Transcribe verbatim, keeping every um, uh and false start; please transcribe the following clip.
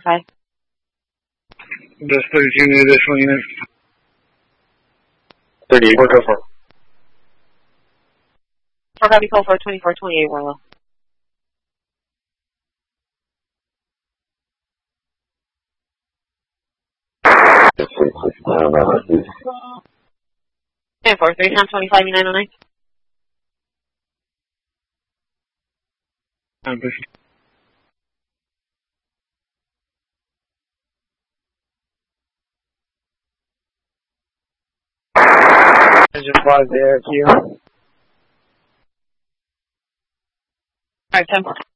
verify. Just thirty-two new additional units. thirty-eight, four four. four copy, call for twenty-four twenty-eight, Warlow. And four three times twenty-five nine oh nine. I'm pushing. Engine five there, Q. Alright, ten.